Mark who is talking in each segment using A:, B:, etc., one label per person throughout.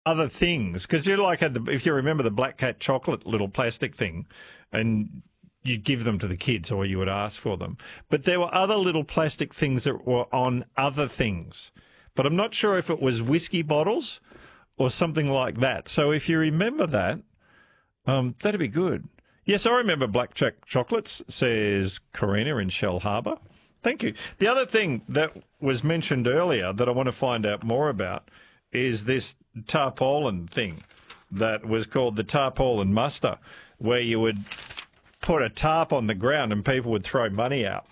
A: other things, because you like had if you remember the Black Cat chocolate little plastic thing, and you'd give them to the kids or you would ask for them. But there were other little plastic things that were on other things. But I'm not sure if it was whiskey bottles or something like that. So if you remember that, that'd be good. Yes, I remember Black Jack chocolates, says Karina in Shell Harbour. Thank you. The other thing that was mentioned earlier that I want to find out more about is this tarpaulin thing that was called the tarpaulin muster, where you would put a tarp on the ground and people would throw money out,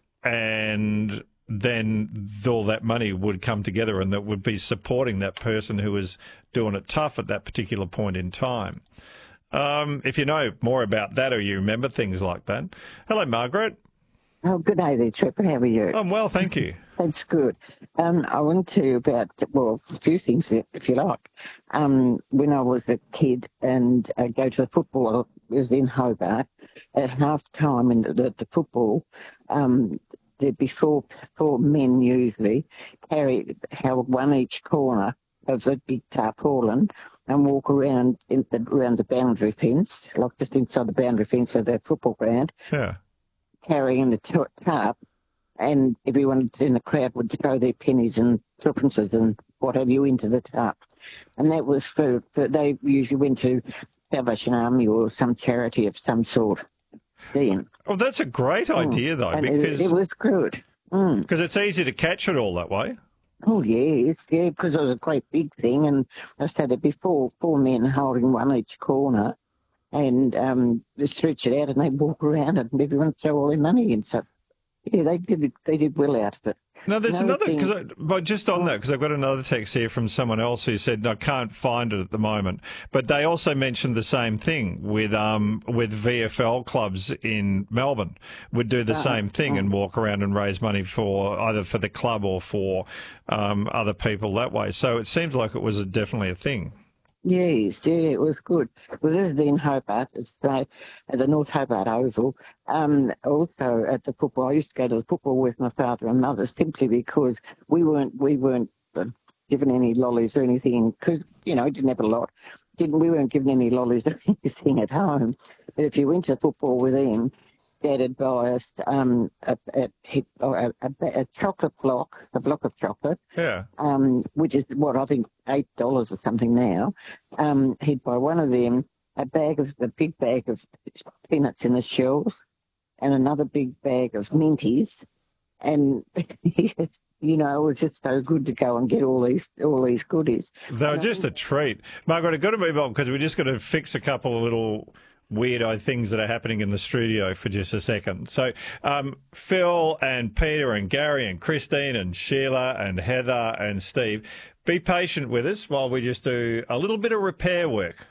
A: and then all that money would come together and that would be supporting that person who was doing it tough at that particular point in time. If you know more about that or you remember things like that. Hello, Margaret.
B: Oh, good day there, Trevor. How are you?
A: I'm well, thank you.
B: That's good. I want to tell you about, well, a few things, if you like. When I was a kid and I'd go to the football, it was in Hobart, at half-time in the football, there'd be four men usually, held one each corner of the big tarpaulin and walk around around the boundary fence, like just inside the boundary fence of their football ground.
A: Yeah.
B: Carrying the tarp, and everyone in the crowd would throw their pennies and threepences and what have you into the tarp. And that was for they usually went to Salvation Army or some charity of some sort then.
A: Oh, that's a great idea, though,
B: and
A: because
B: it was good.
A: because it's easy to catch it all that way.
B: Oh, yes, because it was a great big thing, and I said it before, four men holding one each corner, and they stretch it out and they walk around and everyone throw all their money in. So, yeah, they did well out of it.
A: No, there's
B: Another
A: another,
B: thing-
A: but just on that, because I've got another text here from someone else who said, I can't find it at the moment. But they also mentioned the same thing with VFL clubs in Melbourne would do the same thing and walk around and raise money for either for the club or for other people that way. So it seems like it was definitely a thing.
B: Yes, yeah, it was good. Well, this is in Hobart, it's at the North Hobart Oval. Also at the football, I used to go to the football with my father and mother simply because we weren't given any lollies or anything, because, you know, didn't have a lot. We weren't given any lollies or anything at home. But if you went to football with them, Dad had buy us a chocolate block, a block of chocolate,
A: Yeah.
B: which is what I think $8 or something now. He'd buy one of them, a big bag of peanuts in the shells, and another big bag of Minties, and you know, it was just so good to go and get all these goodies.
A: They were just a treat. Margaret, I've got to move on because we're just going to fix a couple of little weirdo things that are happening in the studio for just a second. So Phil and Peter and Gary and Christine and Sheila and Heather and Steve, be patient with us while we just do a little bit of repair work